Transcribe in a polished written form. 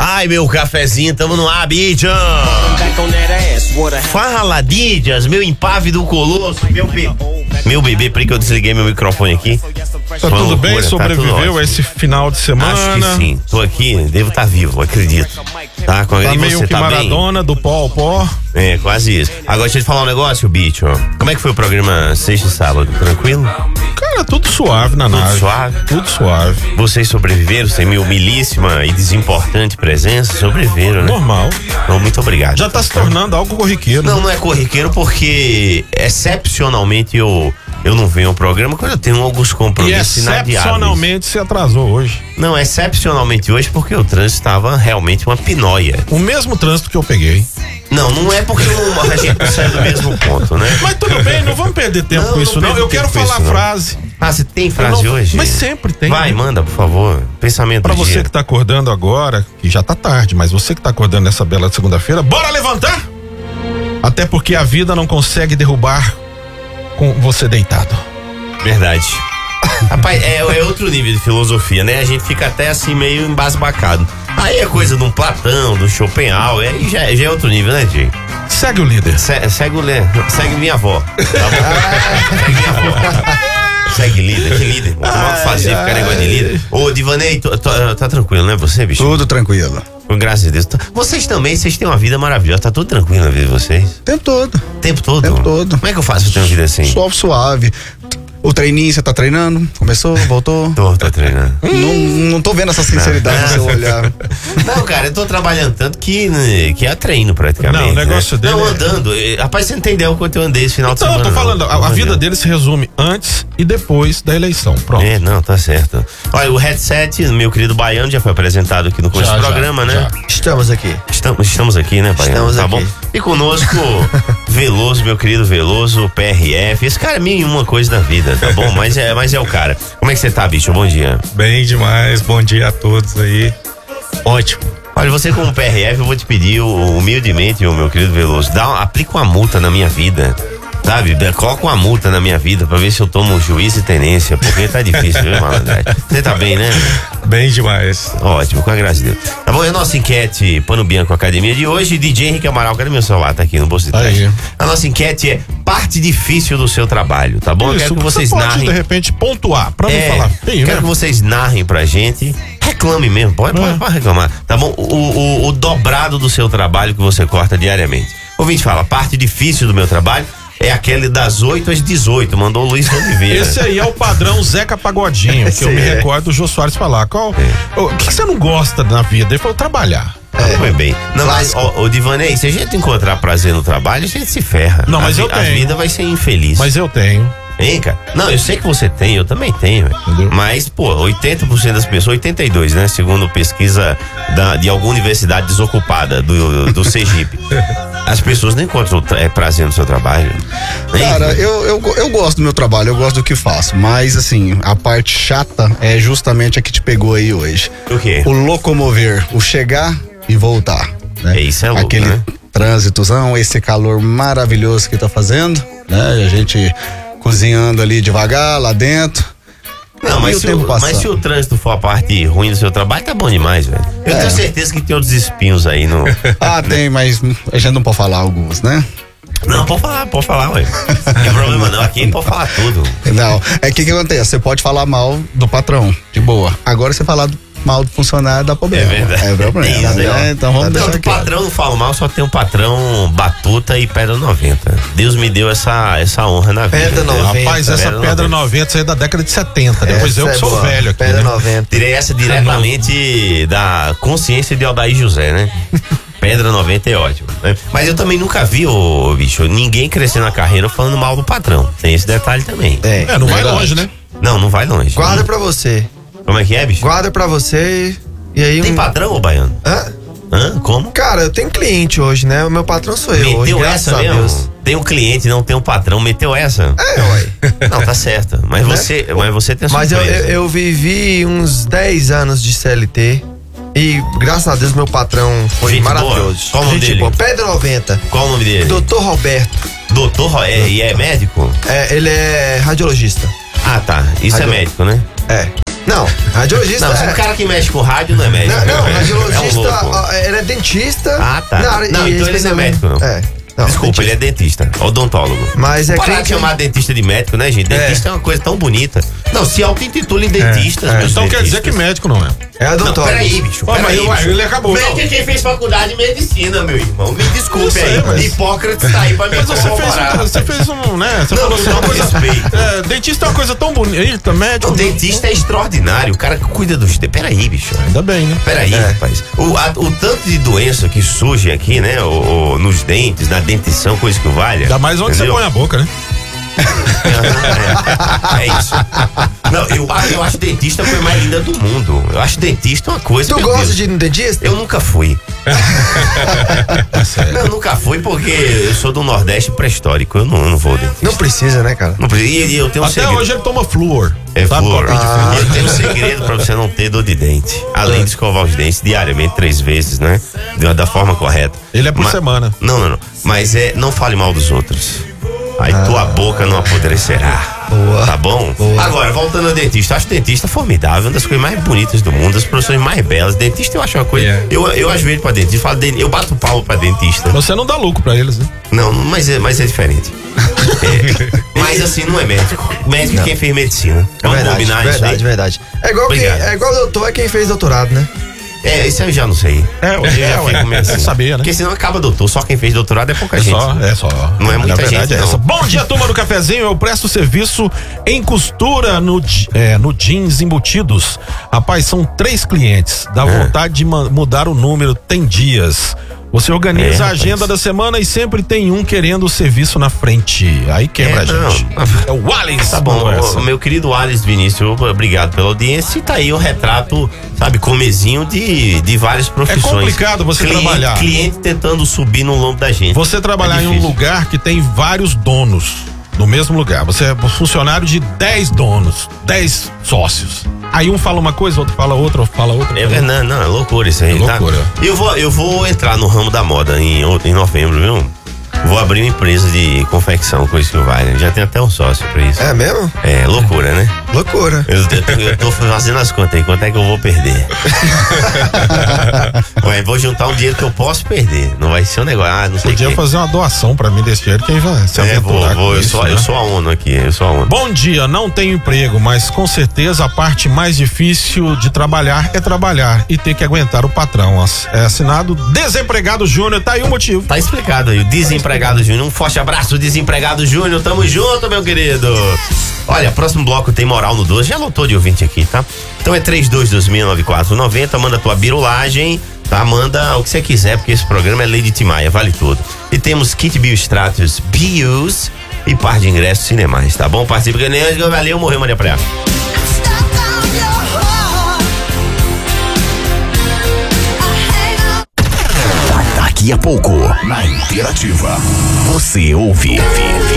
Ai, meu cafezinho, tamo no ar, Bidian. Fala, Didias, meu impávido colosso, meu bebê, por que eu desliguei meu microfone aqui? Tá tudo bem? Sobreviveu a esse final de semana? Acho que sim, tô aqui, devo estar vivo, acredito. Tá meio que Maradona, do pó ao pó. É, quase isso. Agora deixa eu te falar um negócio, bicho. Como é que foi o programa sexta e sábado? Tranquilo? Cara, tudo suave na nave. Tudo suave? Tudo suave. Vocês sobreviveram sem minha humilíssima e desimportante presença? Sobreviveram, né? Normal. Então, muito obrigado. Já tá se tornando algo corriqueiro. Não é corriqueiro porque excepcionalmente eu não venho ao programa quando eu tenho alguns compromissos inadiáveis. Excepcionalmente se atrasou hoje. Não, excepcionalmente hoje porque o trânsito estava realmente uma pinóia. O mesmo trânsito que eu peguei. Não é porque a gente não sai do mesmo ponto, né? Mas tudo bem, não vamos perder tempo com isso, não. Eu quero falar a frase. Ah, você tem frase hoje? Mas sempre tem. Vai, manda, por favor. Pensamento pra do você dia. que tá acordando agora, que já tá tarde, mas você que tá acordando nessa bela segunda-feira, bora levantar! Até porque a vida não consegue derrubar com você deitado. Verdade. Rapaz, é outro nível de filosofia, né? A gente fica até assim meio embasbacado. Aí é coisa de um Platão, do Schopenhauer, aí já é outro nível, né, Jay? Segue o líder. Segue minha avó. Tá bom? Segue minha avó. Segue líder, que líder? Como fazer ficar negócio de líder? Ô, Divanei, tá tranquilo, né, você, bicho? Tudo tranquilo. Graças a Deus. Vocês também, vocês têm uma vida maravilhosa, tá tudo tranquilo na vida de vocês? Tempo todo. Tempo todo? Tempo todo. Como é que eu faço pra ter uma vida assim? Suave. O treininho, você tá treinando? Começou? Voltou? Tô treinando. Não tô vendo essa sinceridade no seu olhar. Não, cara, eu tô trabalhando tanto que é treino praticamente. Não, o negócio dele. Não, andando. Rapaz, você não entendeu o quanto eu andei esse final de semana. Não, eu tô falando, a vida dele se resume antes e depois da eleição. Pronto. Não, tá certo. Olha, o headset, meu querido Baiano, já foi apresentado aqui no começo do programa, né? Já. Estamos aqui. Estamos aqui, né, Baiano? Estamos tá aqui. Bom? E conosco, Veloso, meu querido Veloso, PRF. Esse cara é mil e uma coisa da vida, tá bom? Mas é o cara. Como é que você tá, bicho? Bom dia. Bem demais, bom dia a todos aí. Ótimo. Olha, você como PRF, eu vou te pedir humildemente, meu querido Veloso, aplica uma multa na minha vida. Sabe, coloca uma multa na minha vida pra ver se eu tomo juízo e tenência, porque tá difícil, viu, malandragem? Você tá bem, né? Bem demais. Ótimo, com a graça de Deus. Tá bom, é a nossa enquete Pano Bianco Academia de hoje, DJ Henrique Amaral, cadê meu celular? Tá aqui no bolso de trás. Aí. A nossa enquete é parte difícil do seu trabalho, tá bom? Isso, Quero que vocês você pode, narrem. de repente, pontuar, pra não falar feio, quero né? que vocês narrem pra gente. Reclame mesmo, pode reclamar, tá bom? O dobrado do seu trabalho que você corta diariamente. Ouvinte fala, parte difícil do meu trabalho é aquele das 8 às 18, mandou o Luiz Oliveira. Esse aí é o padrão Zeca Pagodinho, que eu me recordo do Jô Soares falar. O que você não gosta na vida? Ele falou, trabalhar. Foi bem. Não, mas, Divanei, se a gente encontrar prazer no trabalho, a gente se ferra. Não, mas eu tenho. A vida vai ser infeliz. Mas eu tenho. Hein, cara? Não, eu sei que você tem, eu também tenho. Mas, pô, 80% das pessoas, 82%, né? Segundo pesquisa de alguma universidade desocupada do Sergipe. As pessoas não encontram prazer no seu trabalho. Cara, eu gosto do meu trabalho, eu gosto do que faço. Mas, assim, a parte chata é justamente a que te pegou aí hoje. O quê? O locomover, o chegar e voltar. Né? Isso é louco, aquele né? trânsitozão, esse calor maravilhoso que tá fazendo, né? A gente cozinhando ali devagar, lá dentro. Não, mas se o trânsito for a parte ruim do seu trabalho, tá bom demais, velho. Eu tenho certeza que tem outros espinhos aí no. Tem, mas a gente não pode falar alguns, né? Não, pode falar, ué. Não tem problema não, aqui pode falar tudo. Não, que acontece? Você pode falar mal do patrão, de boa. Agora você falar mal do funcionário dá problema. É verdade. É problema, Isso, né? Então vamos deixar aqui. O patrão não fala mal, só tem um patrão Batuta e Pedra 90. Deus me deu essa honra na vida. Pedra 90. Rapaz, essa Pedra 90 aí é da década de 70. Depois eu que sou velho aqui. Pedra né? 90. Tirei essa diretamente da consciência de Aldair José, né? Pedra 90 é ótimo, né? Mas eu também nunca vi, bicho, ninguém crescer na carreira falando mal do patrão. Tem esse detalhe também. Não vai longe, né? Não vai longe. Guarda pra você. Como é que é, bicho? Guarda pra você e aí... Tem patrão, ô Baiano? Hã? Como? Cara, eu tenho cliente hoje, né? O meu patrão sou eu hoje, Meteu graças essa a mesmo? Deus. Tem um cliente, não tem um patrão, meteu essa? Ué. Não, tá certo. Mas você tem Mas surpresa. eu vivi uns 10 anos de CLT e graças a Deus meu patrão foi Gente maravilhoso. boa. Qual o nome dele? Boa. Pedra 90. Qual o nome dele? Doutor Roberto. E é médico? Ele é radiologista. Ah, tá. Isso é médico, né? É. Não, radiologista Não, o cara que mexe com rádio não é médico. Não, radiologista, É um louco. ele é dentista. Ah, tá. Não, então ele não é médico, não. Não, Desculpa, ele é dentista, odontólogo. Mas é parar de clínica... chamar dentista de médico, né, gente? Dentista é uma coisa tão bonita. Não, se auto-intitula em dentistas, meus Então quer dentistas. dizer que médico não é. É odontólogo. Não, peraí, bicho. Ó, mas ele acabou. Médico é quem fez faculdade de medicina, meu irmão. Me desculpe Eu sei, aí. mas- Hipócrates tá aí pra me Mas você fez um, né? Você Não, falou assim, não, uma coisa. respeito. Dentista é uma coisa tão bonita, médico. O dentista é extraordinário. O cara que cuida dos dentes. Peraí, bicho. Ainda bem, né? Peraí, rapaz. O tanto de doença que surge aqui, né? Nos dentes, na dentição, coisa que valha. Ainda mais onde entendeu? você põe a boca, né? É isso. Não, eu acho dentista a coisa mais linda do mundo. Eu acho dentista uma coisa. Tu meu gosta Deus. de ir no dentista? Eu nunca fui. Sério. Não, eu nunca fui porque eu sou do Nordeste pré-histórico. Eu não vou dentista. Não precisa, né, cara? Não precisa. E eu tenho um Até segredo. hoje ele toma flúor. É Sabe, flúor. copinho de flúor. E eu tenho um segredo pra você não ter dor de dente. Além de escovar os dentes diariamente, 3 vezes, né? Da forma correta. Ele é por semana. Não. Mas não fale mal dos outros. Aí tua boca não apodrecerá. Boa. Tá bom? Boa. Agora, voltando ao dentista, eu acho dentista formidável, uma das coisas mais bonitas do mundo, as profissões mais belas. Dentista eu acho uma coisa. Yeah. Eu ajoelho pra dentista, falo, eu bato palmo pra dentista. Você não dá lucro pra eles, né? Não, mas é diferente. Mas assim, não é médico. Médico é quem fez medicina. É Vamos combinar isso aí? verdade. É igual, Obrigado. é igual doutor, é quem fez doutorado, né? Isso eu já não sei. Eu já fico meio assim. Sabia, né? Porque senão acaba doutor, só quem fez doutorado é pouca gente. É só. Não é muita Na verdade gente, é não. essa. Bom dia, turma do cafezinho. Eu presto serviço em costura no jeans embutidos. Rapaz, são 3 clientes. Dá vontade de mudar o número, tem dias. Você organiza a agenda da semana e sempre tem um querendo o serviço na frente. Aí quebra a gente. É o Wallace. Tá bom, o meu querido Alice Vinícius, obrigado pela audiência. E tá aí o retrato, sabe, comezinho de várias profissões. É complicado você trabalhar. Cliente tentando subir no lombo da gente. Você trabalhar em um lugar que tem vários donos no mesmo lugar. Você é funcionário de 10 donos, 10 sócios. Aí um fala uma coisa, outro fala outra, fala outra. Não, é loucura isso aí, É loucura. tá? Eu vou entrar no ramo da moda em novembro, viu? Vou abrir uma empresa de confecção, coisa que vai. Já tem até um sócio pra isso. É mesmo? É, loucura, né? Loucura. Eu tô fazendo as contas aí, quanto é que eu vou perder? Ué, vou juntar um dinheiro que eu posso perder. Não vai ser um negócio, não sei o Podia quê. fazer uma doação pra mim desse dinheiro, quem vai se aventurar com eu isso, sou, né? eu sou a ONU aqui, eu sou a ONU. Bom dia, não tenho emprego, mas com certeza a parte mais difícil de trabalhar é trabalhar e ter que aguentar o patrão. É assinado Desempregado Júnior, tá aí o motivo. Tá explicado aí, o Desempregado Júnior. Um forte abraço, Desempregado Júnior. Tamo junto, meu querido. Olha, próximo bloco tem Moral no 12. Já lotou de ouvinte aqui, tá? Então é 32209490. Manda tua birulagem, tá? Manda o que você quiser, porque esse programa é Lei de Timaya, vale tudo. E temos kit Biostratos Bios e par de ingressos cinemais, tá bom? Participa, ganhando, valeu, morreu, Maria Praia. Daqui a pouco, na Interativa, você ouve